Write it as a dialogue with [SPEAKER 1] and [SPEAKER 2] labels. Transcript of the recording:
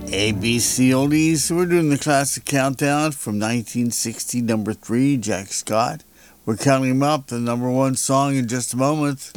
[SPEAKER 1] ABC Oldies. We're doing the classic countdown from 1960, number 3, Jack Scott. We're counting him up, the number one song in just a moment.